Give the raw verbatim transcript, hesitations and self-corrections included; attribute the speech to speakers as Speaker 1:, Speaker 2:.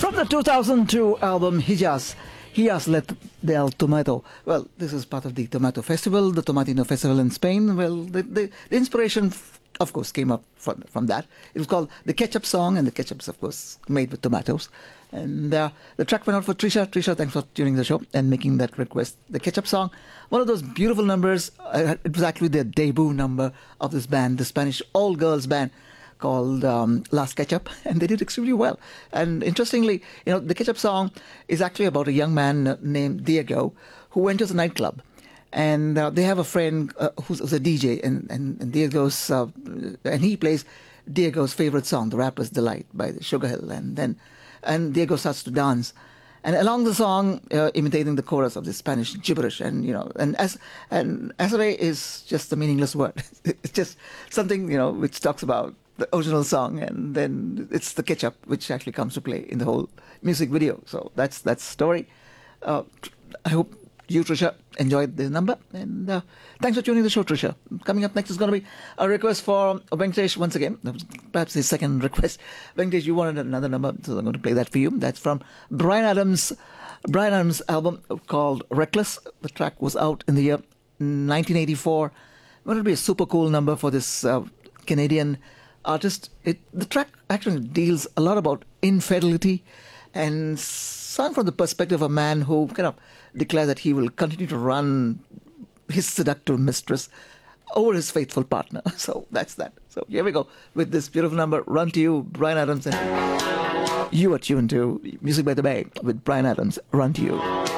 Speaker 1: From the two thousand two album Hijas, Hijas Let del Tomato. Well, this is part of the Tomato Festival, the Tomatino Festival in Spain. Well, the, the, the inspiration, of course, came up from, from that. It was called the Ketchup Song, and the ketchup's, of course, made with tomatoes. And uh, the track went out for Trisha. Trisha, thanks for tuning the show and making that request. The Ketchup Song, one of those beautiful numbers. Uh, it was actually the debut number of this band, the Spanish all-girls band called um, Las Ketchup, and they did extremely well. And interestingly, you know, the Ketchup Song is actually about a young man named Diego who enters a nightclub. And uh, they have a friend uh, who's, who's a D J, and, and, and Diego's, uh, and he plays Diego's favorite song, The Rapper's Delight by Sugar Hill. And then and Diego starts to dance. And along the song, uh, imitating the chorus of the Spanish gibberish, and you know, and as and Azare is just a meaningless word. It's just something, you know, which talks about the original song, and then it's the ketchup which actually comes to play in the whole music video. So that's that's the story. Uh, I hope you, Trisha, enjoyed the number, and uh, thanks for tuning the show, Trisha. Coming up next is going to be a request for Venkatesh once again. Perhaps his second request. Venkatesh, you wanted another number, so I'm going to play that for you. That's from Bryan Adams. Bryan Adams' album called Reckless. The track was out in the year nineteen eighty-four. Going to be a super cool number for this uh, Canadian artist. It, the track actually deals a lot about infidelity, and sung from the perspective of a man who kind of declares that he will continue to run his seductive mistress over his faithful partner. So that's that. So here we go with this beautiful number, Run to You, Bryan Adams. And you are tuned to Music by the Bay with Bryan Adams, Run to You.